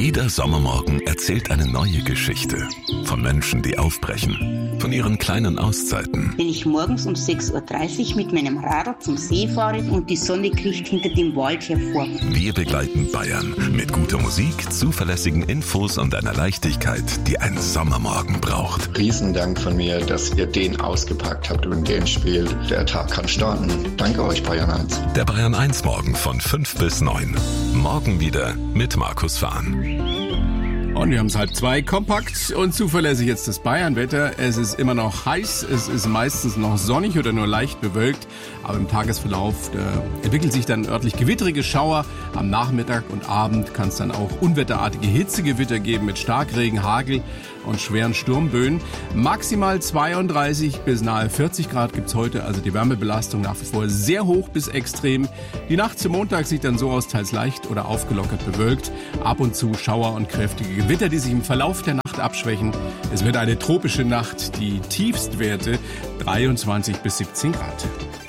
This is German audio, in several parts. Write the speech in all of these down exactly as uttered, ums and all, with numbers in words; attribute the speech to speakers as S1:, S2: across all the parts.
S1: Jeder Sommermorgen erzählt eine neue Geschichte. Von Menschen, die aufbrechen. Von ihren kleinen Auszeiten.
S2: Wenn ich morgens um sechs Uhr dreißig mit meinem Rad zum See fahre und die Sonne kriecht hinter dem Wald hervor.
S1: Wir begleiten Bayern mit guter Musik, zuverlässigen Infos und einer Leichtigkeit, die ein Sommermorgen braucht.
S3: Riesendank von mir, dass ihr den ausgepackt habt und den spielt. Der Tag kann starten. Danke euch, Bayern eins.
S1: Der Bayern eins Morgen von fünf bis neun. Morgen wieder mit Markus Fahn.
S4: Und wir haben es halb zwei, kompakt und zuverlässig jetzt das Bayernwetter. Es ist immer noch heiß, es ist meistens noch sonnig oder nur leicht bewölkt. Aber im Tagesverlauf äh, entwickelt sich dann örtlich gewitterige Schauer. Am Nachmittag und Abend kann es dann auch unwetterartige Hitzegewitter geben mit Starkregen, Hagel und schweren Sturmböen. Maximal zweiunddreißig bis nahe vierzig Grad gibt's heute, also die Wärmebelastung nach wie vor sehr hoch bis extrem. Die Nacht zum Montag sieht dann so aus, teils leicht oder aufgelockert bewölkt. Ab und zu Schauer und kräftige Gewitter, die sich im Verlauf der Nacht abschwächen. Es wird eine tropische Nacht, die Tiefstwerte dreiundzwanzig bis siebzehn Grad.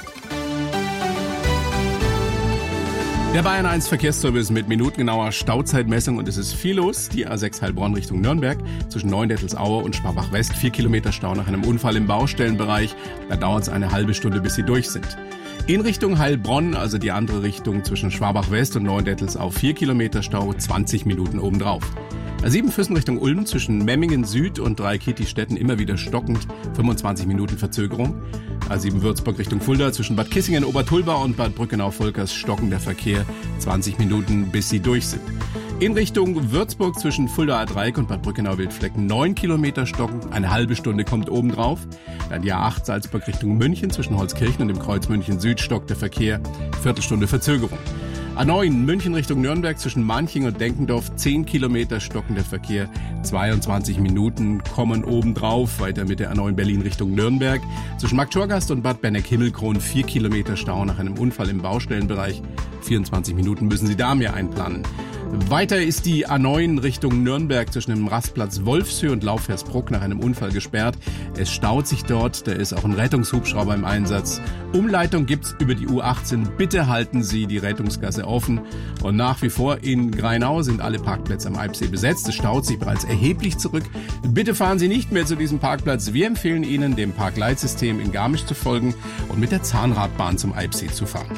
S4: Der Bayern eins Verkehrsservice mit minutengenauer Stauzeitmessung und es ist viel los. Die A sechs Heilbronn Richtung Nürnberg zwischen Neuendettelsauer und Schwabach West. Vier Kilometer Stau nach einem Unfall im Baustellenbereich. Da dauert es eine halbe Stunde, bis sie durch sind. In Richtung Heilbronn, also die andere Richtung zwischen Schwabach West und Neuendettelsau, vier Kilometer Stau, zwanzig Minuten obendrauf. A sieben Füssen Richtung Ulm zwischen Memmingen Süd und Dreikitti-Städten immer wieder stockend, fünfundzwanzig Minuten Verzögerung. A sieben Würzburg Richtung Fulda zwischen Bad Kissingen, Obertulba und Bad Brückenau-Volkers stockender Verkehr, zwanzig Minuten bis sie durch sind. In Richtung Würzburg zwischen Fulda A Dreieck und Bad Brückenau-Wildflecken neun Kilometer stockend, eine halbe Stunde kommt obendrauf. Dann die A acht Salzburg Richtung München zwischen Holzkirchen und dem Kreuz München Süd stockt der Verkehr, Viertelstunde Verzögerung. A neun München Richtung Nürnberg zwischen Manching und Denkendorf, zehn Kilometer stockender Verkehr, zweiundzwanzig Minuten kommen obendrauf. Weiter mit der A neun Berlin Richtung Nürnberg. Zwischen Marktschorgast und Bad Benneck-Himmelkron vier Kilometer Stau nach einem Unfall im Baustellenbereich. vierundzwanzig Minuten müssen Sie da mehr einplanen. Weiter ist die A neun Richtung Nürnberg zwischen dem Rastplatz Wolfshöhe und Laufhersbruck nach einem Unfall gesperrt. Es staut sich dort, da ist auch ein Rettungshubschrauber im Einsatz. Umleitung gibt's über die U achtzehn. Bitte halten Sie die Rettungsgasse offen. Und nach wie vor in Grainau sind alle Parkplätze am Eibsee besetzt. Es staut sich bereits erheblich zurück. Bitte fahren Sie nicht mehr zu diesem Parkplatz. Wir empfehlen Ihnen, dem Parkleitsystem in Garmisch zu folgen und mit der Zahnradbahn zum Eibsee zu fahren.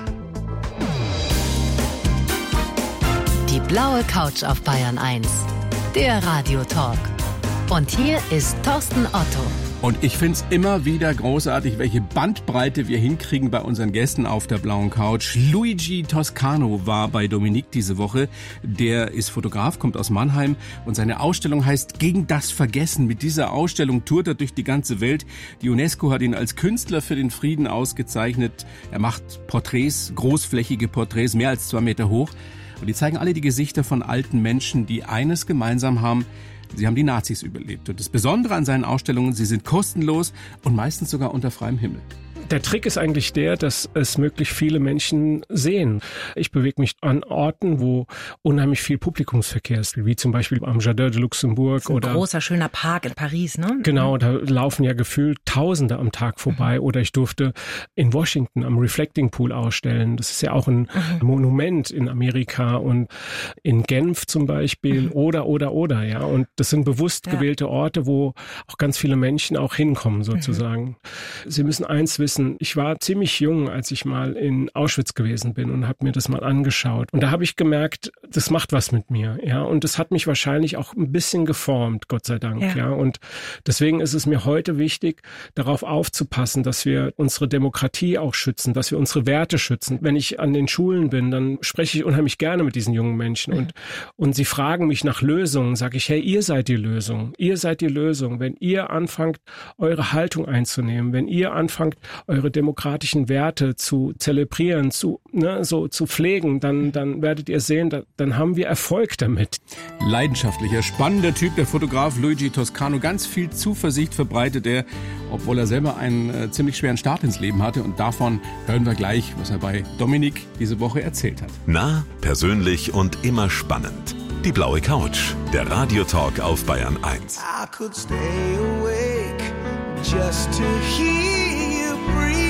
S5: Die blaue Couch auf Bayern eins, der Radiotalk. Und hier ist Thorsten Otto.
S4: Und ich find's immer wieder großartig, welche Bandbreite wir hinkriegen bei unseren Gästen auf der blauen Couch. Luigi Toscano war bei Dominique diese Woche. Der ist Fotograf, kommt aus Mannheim und seine Ausstellung heißt Gegen das Vergessen. Mit dieser Ausstellung tourt er durch die ganze Welt. Die UNESCO hat ihn als Künstler für den Frieden ausgezeichnet. Er macht Porträts, großflächige Porträts, mehr als zwei Meter hoch. Und die zeigen alle die Gesichter von alten Menschen, die eines gemeinsam haben: sie haben die Nazis überlebt. Und das Besondere an seinen Ausstellungen, sie sind kostenlos und meistens sogar unter freiem Himmel.
S6: Der Trick ist eigentlich der, dass es möglichst viele Menschen sehen. Ich bewege mich an Orten, wo unheimlich viel Publikumsverkehr ist, wie zum Beispiel am Jardin de Luxembourg.
S7: Ein
S6: oder
S7: großer, schöner Park in Paris, ne?
S6: Genau, da laufen ja gefühlt Tausende am Tag vorbei. Mhm. Oder ich durfte in Washington am Reflecting Pool ausstellen. Das ist ja auch ein mhm. Monument in Amerika und in Genf zum Beispiel. Mhm. Oder, oder, oder, ja. Und das sind bewusst ja. gewählte Orte, wo auch ganz viele Menschen auch hinkommen, sozusagen. Mhm. Sie müssen eins wissen: Ich war ziemlich jung, als ich mal in Auschwitz gewesen bin und habe mir das mal angeschaut. Und da habe ich gemerkt, das macht was mit mir, ja. Und das hat mich wahrscheinlich auch ein bisschen geformt, Gott sei Dank, ja. ja. Und deswegen ist es mir heute wichtig, darauf aufzupassen, dass wir unsere Demokratie auch schützen, dass wir unsere Werte schützen. Wenn ich an den Schulen bin, dann spreche ich unheimlich gerne mit diesen jungen Menschen. Mhm. Und, und sie fragen mich nach Lösungen, sage ich, hey, ihr seid die Lösung. Ihr seid die Lösung. Wenn ihr anfangt, eure Haltung einzunehmen, wenn ihr anfangt, eure demokratischen Werte zu zelebrieren, zu, ne, so zu pflegen, dann, dann werdet ihr sehen, da, dann haben wir Erfolg damit.
S4: Leidenschaftlicher, spannender Typ, der Fotograf Luigi Toscano. Ganz viel Zuversicht verbreitet er, obwohl er selber einen äh, ziemlich schweren Start ins Leben hatte. Und davon hören wir gleich, was er bei Dominique diese Woche erzählt hat.
S1: Nah, persönlich und immer spannend. Die blaue Couch, der Radiotalk auf Bayern eins.
S8: I could stay awake just to hear you breathe.